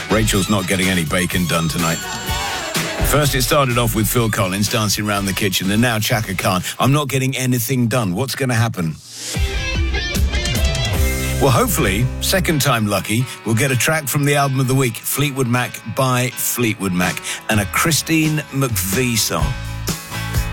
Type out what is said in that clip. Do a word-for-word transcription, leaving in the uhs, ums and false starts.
Rachel's not getting any bacon done tonight. First, it started off with Phil Collins dancing around the kitchen, and now Chaka Khan. I'm not getting anything done. What's going to happen? Well, hopefully, second time lucky, we'll get a track from the album of the week, Fleetwood Mac by Fleetwood Mac, and a Christine McVie song.